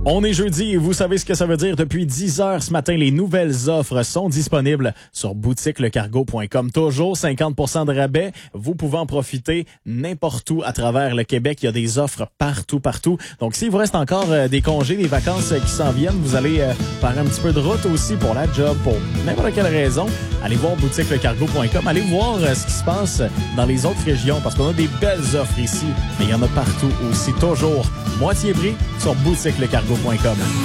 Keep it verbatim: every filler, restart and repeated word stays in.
On est jeudi et vous savez ce que ça veut dire. Depuis dix heures ce matin, les nouvelles offres sont disponibles sur boutique le cargo point com. Toujours cinquante pour cent de rabais. Vous pouvez en profiter n'importe où à travers le Québec. Il y a des offres partout, partout. Donc, s'il vous reste encore euh, des congés, des vacances euh, qui s'en viennent, vous allez euh, faire un petit peu de route aussi pour la job, pour n'importe quelle raison. Allez voir boutique le cargo point com. Allez voir euh, ce qui se passe dans les autres régions parce qu'on a des belles offres ici. Mais il y en a partout aussi. Toujours moitié prix sur boutique le cargo point com.